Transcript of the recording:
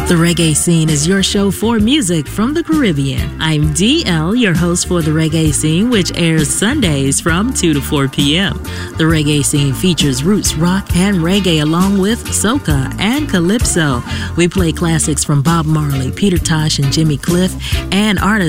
The Reggae Scene is your show for music from the Caribbean. I'm DL, your host for The Reggae Scene, which airs Sundays from 2 to 4 p.m. The Reggae Scene features roots, rock, and reggae along with soca and calypso. We play classics from Bob Marley, Peter Tosh, and Jimmy Cliff, and artists